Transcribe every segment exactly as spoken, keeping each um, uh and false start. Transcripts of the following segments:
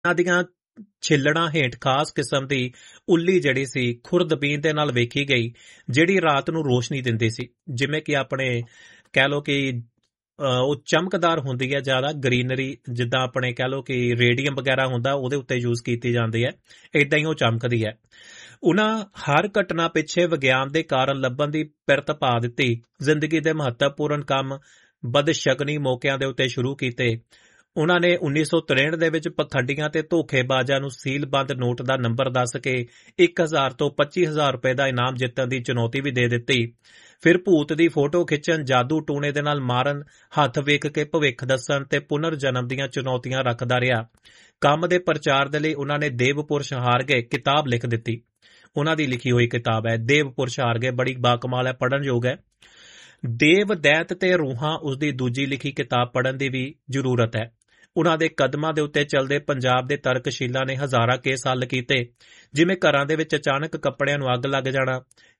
ਦੀਆਂ ਛਿੱਲੜਾਂ ਹੇਠ ਖਾਸ ਕਿਸਮ ਦੀ ਉੱਲੀ ਜਿਹੜੀ ਸੀ ਖੁਰਦਬੀਨ ਦੇ ਨਾਲ ਵੇਖੀ ਗਈ, ਜਿਹੜੀ ਰਾਤ ਨੂੰ ਰੋਸ਼ਨੀ ਦਿੰਦੀ ਸੀ। ਜਿਵੇਂ ਕਿ ਆਪਣੇ ਕਹਿ ਲਓ ਕਿ ਉਹ ਚਮਕਦਾਰ ਹੁੰਦੀ ਹੈ, ਜ਼ਿਆਦਾ ਗਰੀਨਰੀ, ਜਿੱਦਾਂ ਆਪਣੇ ਕਹਿ ਲਓ ਕਿ ਰੇਡੀਅਮ ਵਗੈਰਾ ਹੁੰਦਾ ਉਹਦੇ ਉੱਤੇ ਯੂਜ਼ ਕੀਤੀ ਜਾਂਦੀ ਹੈ, ਇੱਦਾਂ ਹੀ ਉਹ ਚਮਕਦੀ ਹੈ। ਉਹਨਾਂ ਹਰ ਘਟਨਾ ਪਿੱਛੇ ਵਿਗਿਆਨ ਦੇ ਕਾਰਨ ਲੱਭਣ ਦੀ ਪਿਰਤ ਪਾ ਦਿੱਤੀ। ਜ਼ਿੰਦਗੀ ਦੇ ਮਹੱਤਵਪੂਰਨ ਕੰਮ ਬਦਸ਼ਗਨੀ ਮੌਕਿਆਂ ਦੇ ਉੱਤੇ ਸ਼ੁਰੂ ਕੀਤੇ। ਉਹਨਾਂ ਨੇ ਉੱਨੀ ਸੌ ਤਰੇਹਠ ਦੇ ਵਿੱਚ ਪਖੰਡੀਆਂ ਤੇ ਧੋਖੇਬਾਜ਼ਾਂ ਨੂੰ ਸੀਲਬੰਦ ਨੋਟ ਦਾ ਨੰਬਰ ਦੱਸ ਕੇ ਇੱਕ ਹਜ਼ਾਰ ਤੋਂ ਪੱਚੀ ਹਜ਼ਾਰ ਰੁਪਏ ਦਾ ਇਨਾਮ ਜਿੱਤਣ ਦੀ ਚੁਣੌਤੀ ਵੀ ਦੇ ਦਿੱਤੀ। ਫਿਰ ਭੂਤ ਦੀ ਫੋਟੋ ਖਿੱਚਣ, ਜਾਦੂ ਟੂਣੇ ਦੇ ਨਾਲ ਮਾਰਨ, ਹੱਥ ਵੇਖ ਕੇ ਭਵਿੱਖ ਦੱਸਣ ਤੇ ਪੁਨਰ ਜਨਮ ਦੀਆਂ ਚੁਣੌਤੀਆਂ ਰੱਖਦਾ ਰਿਹਾ। ਕੰਮ ਦੇ ਪ੍ਰਚਾਰ ਦੇ ਲਈ ਉਹਨਾਂ ਨੇ ਦੇਵਪੁਰਸ਼ ਹਾਰ ਗਏ ਕਿਤਾਬ ਲਿਖ ਦਿੱਤੀ। ਉਹਨਾਂ ਦੀ ਲਿਖੀ ਹੋਈ ਕਿਤਾਬ ਹੈ ਦੇਵਪੁਰਸ਼ ਹਾਰ ਗਏ, ਬੜੀ ਬਾਕਮਾਲ ਹੈ, ਪੜ੍ਹਨ ਯੋਗ ਹੈ। ਦੇਵ ਦੈਤ ਤੇ ਰੂਹਾਂ ਉਸਦੀ ਦੂਜੀ ਲਿਖੀ ਕਿਤਾਬ ਪੜ੍ਹਨ ਦੀ ਵੀ ਜ਼ਰੂਰਤ ਹੈ। ਉਹਨਾਂ ਦੇ ਕਦਮਾਂ ਦੇ ਉੱਤੇ ਚੱਲਦੇ ਪੰਜਾਬ ਦੇ ਤਰਕਸ਼ੀਲਾਂ ਨੇ ਹਜ਼ਾਰਾਂ ਕੇਸ ਹੱਲ ਕੀਤੇ, ਜਿਵੇਂ ਘਰਾਂ ਦੇ ਵਿੱਚ ਅਚਾਨਕ ਕੱਪੜਿਆਂ ਨੂੰ ਅੱਗ ਲੱਗ ਜਾਣਾ,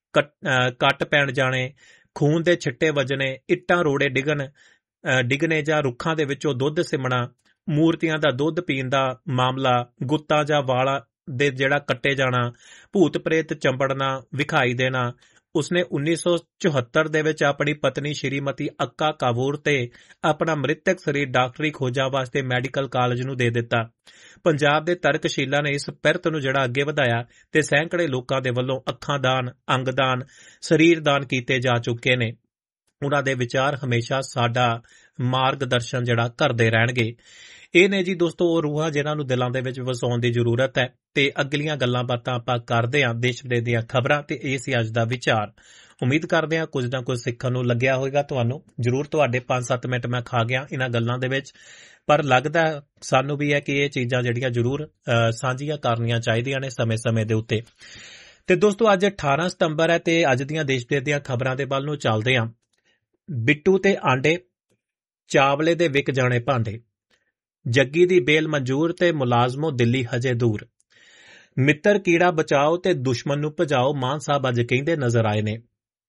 ਕੱਟ ਪੈਣ ਜਾਣੇ, ਖੂਨ ਦੇ ਛਿੱਟੇ ਵੱਜਣੇ, ਇੱਟਾਂ ਰੋੜੇ ਡਿੱਗਣ ਡਿੱਗਣੇ ਜਾਂ ਰੁੱਖਾਂ ਦੇ ਵਿੱਚੋਂ ਦੁੱਧ ਸਿਮਣਾ, ਮੂਰਤੀਆਂ ਦਾ ਦੁੱਧ ਪੀਣ ਦਾ ਮਾਮਲਾ, ਗੁੱਤਾਂ ਜਾਂ ਵਾਲਾਂ ਦੇ ਜਿਹੜਾ ਕੱਟੇ ਜਾਣਾ, ਭੂਤ ਪ੍ਰੇਤ ਚੰਬੜਨਾ, ਵਿਖਾਈ ਦੇਣਾ। ਉਸਨੇ ਉੱਨੀ ਸੌ ਚੁਹੱਤਰ ਦੇ ਵਿੱਚ ਆਪਣੀ ਪਤਨੀ ਸ਼੍ਰੀਮਤੀ ਅੱਕਾ ਕਾਵੂਰ ਤੇ ਆਪਣਾ ਮ੍ਰਿਤਕ ਸਰੀਰ ਡਾਕਟਰੀ ਖੋਜਾਂ ਵਾਸਤੇ ਮੈਡੀਕਲ ਕਾਲਜ ਨੂੰ ਦੇ ਦਿੱਤਾ। ਪੰਜਾਬ ਦੇ ਤਰਕਸ਼ੀਲਾਂ ਨੇ ਇਸ ਪਿਰਤ ਨੂੰ ਜਿਹੜਾ ਅੱਗੇ ਵਧਾਇਆ ਤੇ ਸੈਂਕੜੇ ਲੋਕਾਂ ਦੇ ਵੱਲੋਂ ਅੱਖਾਂ ਦਾਨ, ਅੰਗ ਦਾਨ, ਸਰੀਰ ਦਾਨ ਕੀਤੇ ਜਾ ਚੁੱਕੇ ਨੇ। ਉਹਨਾਂ ਦੇ ਵਿਚਾਰ ਹਮੇਸ਼ਾ ਸਾਡਾ ਮਾਰਗਦਰਸ਼ਨ ਜਿਹੜਾ ਕਰਦੇ ਰਹਿਣਗੇ। ਇਹ ਨੇ ਜੀ ਦੋਸਤੋ ਉਹ ਰੂਹਾਂ ਜਿਨ੍ਹਾਂ ਨੂੰ ਦਿਲਾਂ ਦੇ ਵਿੱਚ ਵਸਾਉਣ ਦੀ ਜ਼ਰੂਰਤ ਹੈ। ਤੇ ਅਗਲੀਆਂ ਗੱਲਾਂ ਬਾਤਾਂ ਆਪਾਂ ਕਰਦੇ ਹਾਂ ਦੇਸ਼ ਵਿਦੇਸ਼ ਦੀਆਂ ਖਬਰਾਂ ਤੇ ਇਹ ਸੀ ਅੱਜ ਦਾ ਵਿਚਾਰ। ਉਮੀਦ ਕਰਦੇ ਹਾਂ ਕੁਝ ਨਾ ਕੁਝ ਸਿੱਖਣ ਨੂੰ ਲੱਗਿਆ ਹੋਵੇਗਾ ਤੁਹਾਨੂੰ। ਜ਼ਰੂਰ ਤੁਹਾਡੇ ਪੰਜ ਸੱਤ ਮਿੰਟ ਮੈਂ ਖਾ ਗਿਆ ਇਹਨਾਂ ਗੱਲਾਂ ਦੇ ਵਿੱਚ, ਪਰ ਲੱਗਦਾ ਸਾਨੂੰ ਵੀ ਹੈ ਕਿ ਇਹ ਚੀਜ਼ਾਂ ਜਿਹੜੀਆਂ ਜ਼ਰੂਰ ਸਾਂਝੀਆਂ ਕਰਨੀਆਂ ਚਾਹੀਦੀਆਂ ਨੇ ਸਮੇਂ-ਸਮੇਂ ਦੇ ਉੱਤੇ। ਤੇ ਦੋਸਤੋ ਅੱਜ ਅਠਾਰਾਂ ਸਤੰਬਰ ਹੈ ਤੇ ਅੱਜ ਦੀਆਂ ਦੇਸ਼ ਵਿਦੇਸ਼ ਦੀਆਂ ਖਬਰਾਂ ਦੇ ਵੱਲ ਨੂੰ ਚੱਲਦੇ ਹਾਂ। ਬਿੱਟੂ ਤੇ ਆਂਡੇ, ਚਾਵਲੇ ਦੇ ਵਿਕ ਜਾਣੇ ਭਾਂਡੇ, ਜੱਗੀ ਦੀ ਬੇਲ ਮਨਜ਼ੂਰ ਤੇ ਮੁਲਾਜ਼ਮੋ ਦਿੱਲੀ ਹਜੇ ਦੂਰ, ਮਿੱਤਰ ਕੀੜਾ ਬਚਾਓ ਤੇ ਦੁਸ਼ਮਣ ਨੂੰ ਭਜਾਓ, ਮਾਨ ਸਾਹਿਬ ਅੱਜ ਕਹਿੰਦੇ ਨਜ਼ਰ ਆਏ ਨੇ।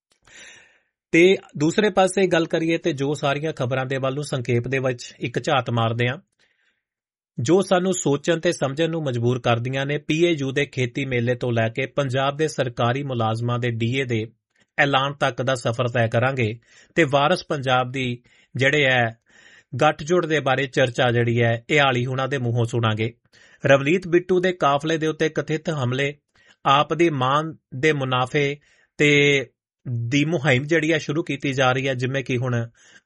ਤੇ ਦੂਸਰੇ ਪਾਸੇ ਗੱਲ ਕਰੀਏ ਤੇ ਜੋ ਸਾਰੀਆਂ ਖਬਰਾਂ ਦੇ ਵੱਲ ਨੂੰ ਸੰਖੇਪ ਦੇ ਵਿੱਚ ਇੱਕ ਝਾਤ ਮਾਰਦੇ ਹਾਂ ਜੋ ਸਾਨੂੰ ਸੋਚਣ ਤੇ ਸਮਝਣ ਨੂੰ ਮਜਬੂਰ ਕਰਦੀਆਂ ਨੇ। ਪੀਏਯੂ ਦੇ ਖੇਤੀ ਮੇਲੇ ਤੋਂ ਲੈ ਕੇ ਪੰਜਾਬ ਦੇ ਸਰਕਾਰੀ ਮੁਲਾਜ਼ਮਾਂ ਦੇ ਡੀਏ ਦੇ ਐਲਾਨ ਤੱਕ ਦਾ ਸਫ਼ਰ ਤੈਅ ਕਰਾਂਗੇ ਤੇ ਵਾਰਸ ਪੰਜਾਬ ਦੀ ਜਿਹੜੇ ਹੈ ਗੱਠਜੋੜ ਦੇ ਬਾਰੇ ਚਰਚਾ ਜਿਹੜੀ ਹੈ ਇਹ ਆਲੀ ਹੁਣਾਂ ਦੇ ਮੂੰਹੋਂ ਸੁਣਾਂਗੇ। ਰਵਨੀਤ ਬਿੱਟੂ ਦੇ ਕਾਫਲੇ ਦੇ ਉੱਤੇ ਕਥਿਤ ਹਮਲੇ, ਆਪ ਦੀ ਮਾਨ ਦੇ ਮੁਨਾਫੇ ਤੇ ਦੀ ਮੁਹਿੰਮ ਜਿਹੜੀ ਹੈ ਸ਼ੁਰੂ ਕੀਤੀ ਜਾ ਰਹੀ ਹੈ, ਜਿਵੇਂ ਕਿ ਹੁਣ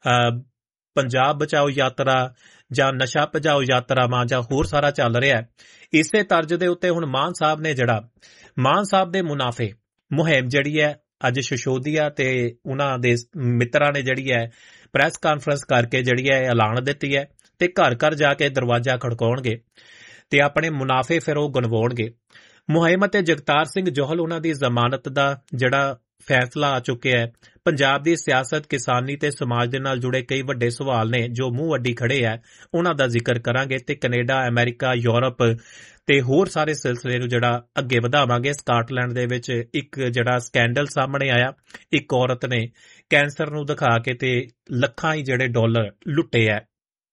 ਪੰਜਾਬ ਬਚਾਓ ਯਾਤਰਾ ਜਾਂ ਨਸ਼ਾ ਭਜਾਓ ਯਾਤਰਾਵਾਂ ਜਾਂ ਹੋਰ ਸਾਰਾ ਚੱਲ ਰਿਹਾ ਹੈ। ਇਸੇ ਤਰਜ਼ ਦੇ ਉੱਤੇ ਹੁਣ ਮਾਨ ਸਾਹਿਬ ਨੇ ਜਿਹੜਾ ਮਾਨ ਸਾਹਿਬ ਦੇ ਮੁਨਾਫੇ ਮੁਹਿੰਮ ਜਿਹੜੀ ਹੈ ਅੱਜ ਸ਼ਸ਼ੋਦੀਆ ਤੇ ਉਹਨਾਂ ਦੇ ਮਿੱਤਰਾਂ ਨੇ ਜਿਹੜੀ ਹੈ ਪ੍ਰੈਸ ਕਾਨਫਰੰਸ ਕਰਕੇ ਜਿਹੜੀ ਹੈ ਐਲਾਨ ਦਿੱਤੀ ਹੈ ਤੇ ਘਰ ਘਰ ਜਾ ਕੇ ਦਰਵਾਜ਼ਾ ਖੜਕਾਉਣਗੇ ਤੇ ਆਪਣੇ ਮੁਨਾਫੇ ਫਿਰ ਉਹ ਗਣਵਾਉਣਗੇ। ਮੁਹਿੰਮ ਅਤੇ ਜਗਤਾਰ ਸਿੰਘ ਜੋਹਲ ਉਹਨਾਂ ਦੀ ਜ਼ਮਾਨਤ ਦਾ ਜਿਹੜਾ ਫੈਸਲਾ ਆ ਚੁੱਕਿਆ ਹੈ। ਪੰਜਾਬ ਦੀ ਸਿਆਸਤ, ਕਿਸਾਨੀ ਤੇ ਸਮਾਜ ਦੇ ਨਾਲ ਜੁੜੇ ਕਈ ਵੱਡੇ ਸਵਾਲ ਨੇ ਜੋ ਮੂੰਹ ਅੱਡੀ ਖੜੇ ਹੈ, ਉਹਨਾਂ ਦਾ ਜ਼ਿਕਰ ਕਰਾਂਗੇ ਤੇ ਕੈਨੇਡਾ, ਅਮਰੀਕਾ, ਯੂਰਪ ਤੇ ਹੋਰ ਸਾਰੇ ਸਿਲਸਿਲੇ ਨੂੰ ਜਿਹੜਾ ਅੱਗੇ ਵਧਾਵਾਂਗੇ। ਸਕਾਟਲੈਂਡ ਦੇ ਵਿੱਚ ਇੱਕ ਜਿਹੜਾ ਸਕੈਂਡਲ ਸਾਹਮਣੇ ਆਇਆ, ਇੱਕ ਔਰਤ ਨੇ ਕੈਂਸਰ ਨੂੰ ਦਿਖਾ ਕੇ ਤੇ ਲੱਖਾਂ ਹੀ ਜਿਹੜੇ ਡਾਲਰ ਲੁੱਟੇ ਹੈ।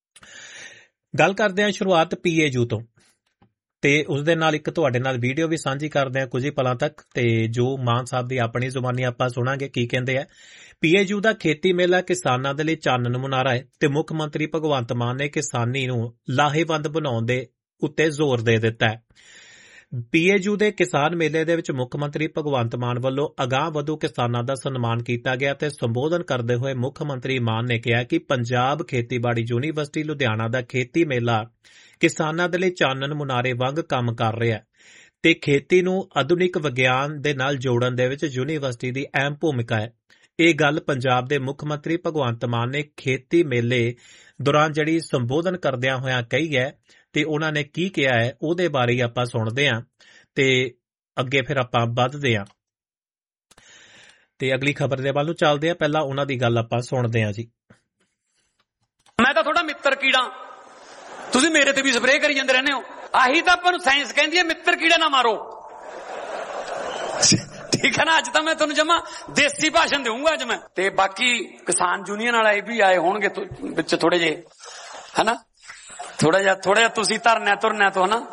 ਗੱਲ ਕਰਦੇ ਹਾਂ ਸ਼ੁਰੂਆਤ ਪੀਏਯੂ ਤੋਂ ਤੇ ਉਸਦੇ ਨਾਲ ਇੱਕ ਤੁਹਾਡੇ ਨਾਲ ਵੀਡੀਓ ਵੀ ਸਾਂਝੀ ਕਰਦੇ ਹਾਂ ਕੁਝ ਹੀ ਪਲਾਂ ਤੱਕ ਤੇ ਜੋ ਮਾਨ ਸਾਹਿਬ ਦੀ ਆਪਣੀ ਜ਼ੁਬਾਨੀ ਆਪਾਂ ਸੁਣਾਂਗੇ ਕੀ ਕਹਿੰਦੇ ਆ। ਪੀਏਯੂ ਦਾ ਖੇਤੀ ਮੇਲਾ ਕਿਸਾਨਾਂ ਦੇ ਲਈ ਚਾਨਣ ਮੁਨਾਰਾ ਹੈ ਤੇ ਮੁੱਖ ਮੰਤਰੀ ਭਗਵੰਤ ਮਾਨ ਨੇ ਕਿਸਾਨੀ ਨੂੰ ਲਾਹੇਵੰਦ ਬਣਾਉਣ ਦੇ ਉੱਤੇ ਜ਼ੋਰ ਦੇ ਦਿੱਤਾ ਹੈ। ਪੀਏਯੂ ਦੇ ਕਿਸਾਨ ਮੇਲੇ ਦੇ ਵਿੱਚ ਮੁੱਖ ਮੰਤਰੀ ਭਗਵੰਤ ਮਾਨ ਵੱਲੋਂ ਅਗਾਂਹ ਵਧੂ ਕਿਸਾਨਾਂ ਦਾ ਸਨਮਾਨ ਕੀਤਾ ਗਿਆ ਤੇ ਸੰਬੋਧਨ ਕਰਦੇ ਹੋਏ ਮੁੱਖ ਮੰਤਰੀ ਮਾਨ ਨੇ ਕਿਹਾ ਕਿ ਪੰਜਾਬ ਖੇਤੀਬਾੜੀ ਯੂਨੀਵਰਸਿਟੀ ਲੁਧਿਆਣਾ ਦਾ ਖੇਤੀ ਮੇਲਾ ਕਿਸਾਨਾਂ ਦੇ ਲਈ ਚਾਨਣ ਮੁਨਾਰੇ ਵਾਂਗ ਕੰਮ ਕਰ ਰਿਹਾ ਹੈ ਤੇ ਖੇਤੀ ਨੂੰ ਆਧੁਨਿਕ ਵਿਗਿਆਨ ਦੇ ਨਾਲ ਜੋੜਨ ਦੇ ਵਿੱਚ ਯੂਨੀਵਰਸਿਟੀ ਦੀ ਅਹਿਮ ਭੂਮਿਕਾ ਹੈ। ਇਹ ਗੱਲ ਪੰਜਾਬ ਦੇ ਮੁੱਖ ਮੰਤਰੀ ਭਗਵੰਤ ਮਾਨ ਨੇ ਖੇਤੀ ਮੇਲੇ ਦੌਰਾਨ ਜਿਹੜੀ ਸੰਬੋਧਨ ਕਰਦਿਆਂ ਹੋਇਆਂ ਕਹੀ ਹੈ ਤੇ ਉਹਨਾਂ ਨੇ ਕੀ ਕਿਹਾ ਹੈ ਉਹਦੇ ਬਾਰੇ ਆਪਾਂ ਸੁਣਦੇ ਹਾਂ ਤੇ ਅੱਗੇ ਫਿਰ ਆਪਾਂ ਵੱਧਦੇ ਹਾਂ ਤੇ ਅਗਲੀ ਖਬਰ ਦੇ ਵੱਲ ਨੂੰ ਚੱਲਦੇ ਹਾਂ। ਪਹਿਲਾਂ ਉਹਨਾਂ ਦੀ ਗੱਲ ਆਪਾਂ ਸੁਣਦੇ ਹਾਂ ਜੀ। ਮੈਂ ਤਾਂ ਤੁਹਾਡਾ ਮਿੱਤਰ ਕੀੜਾ, ਤੁਸੀਂ ਮੇਰੇ ਤੇ ਵੀ ਸਪਰੇਅ ਕਰੀ ਜਾਂਦੇ ਰਹਿੰਦੇ ਹੋ। ਆਹੀ ਤਾਂ ਆਪਾਂ ਨੂੰ ਸਾਇੰਸ ਕਹਿੰਦੀ ਹੈ, ਮਿੱਤਰ ਕੀੜਾ ਨਾ ਮਾਰੋ। ਠੀਕ ਹੈ ਨਾ। ਅੱਜ ਤਾਂ ਮੈਂ ਤੁਹਾਨੂੰ ਜਮਾ ਦੇਸੀ ਭਾਸ਼ਣ ਦੇਵਾਂਗਾ ਅੱਜ ਮੈਂ। ਤੇ ਬਾਕੀ ਕਿਸਾਨ ਯੂਨੀਅਨ ਵਾਲੇ ਵੀ ਆਏ ਹੋਣਗੇ ਵਿੱਚ ਥੋੜੇ ਜਿਹੇ, ਹਨਾ। ਥੋੜਾ ਜਿਹਾ ਥੋੜਾ ਜਿਹਾ ਤੁਸੀਂ ਧਰਨਾ ਤੁਰਨਾ ਤੋਂ ਨਾ